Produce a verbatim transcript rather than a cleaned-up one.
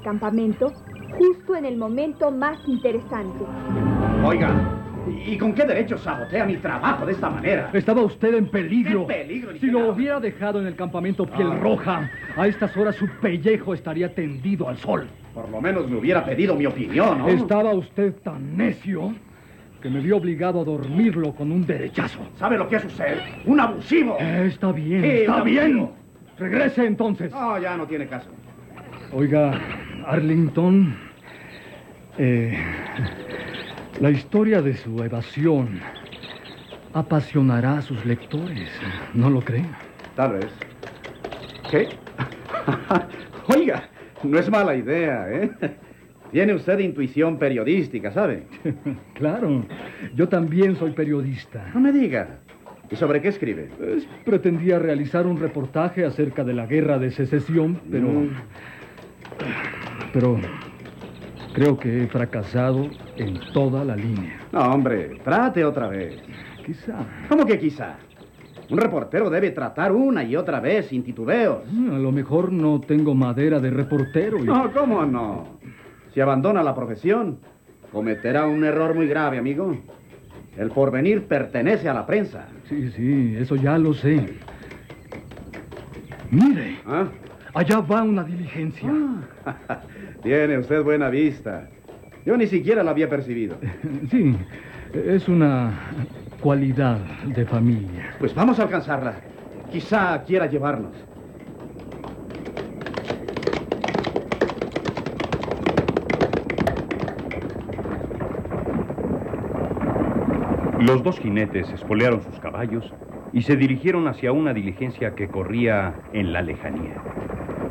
campamento justo en el momento más interesante. Oiga, ¿y con qué derecho sabotea mi trabajo de esta manera? Estaba usted en peligro. ¿Qué peligro? Si lo hubiera dejado en el campamento Piel Ah. Roja, a estas horas su pellejo estaría tendido al sol. Por lo menos me hubiera pedido mi opinión, ¿no? Estaba usted tan necio que me vi obligado a dormirlo con un derechazo. ¿Sabe lo que es usted? ¡Un abusivo! Eh, está bien, Sí, está un bien. abusivo. Regrese entonces. No, ya no tiene caso. Oiga, Arlington, eh, la historia de su evasión apasionará a sus lectores, ¿no lo cree? Tal vez. ¿Qué? Oiga, no es mala idea, ¿eh? Tiene usted intuición periodística, ¿sabe? Claro, yo también soy periodista. No me diga. ¿Y sobre qué escribe? Pues, pretendía realizar un reportaje acerca de la guerra de secesión, pero... Mm. Pero creo que he fracasado en toda la línea. No, hombre, trate otra vez. Quizá. ¿Cómo que quizá? Un reportero debe tratar una y otra vez sin titubeos. A lo mejor no tengo madera de reportero. Y... No, ¿cómo no? Si abandona la profesión, cometerá un error muy grave, amigo. El porvenir pertenece a la prensa. Sí, sí, eso ya lo sé. Mire, ¿Ah? allá va una diligencia. Ah, tiene usted buena vista. Yo ni siquiera la había percibido. Sí, es una cualidad de familia. Pues vamos a alcanzarla. Quizá quiera llevarnos. Los dos jinetes espolearon sus caballos y se dirigieron hacia una diligencia que corría en la lejanía.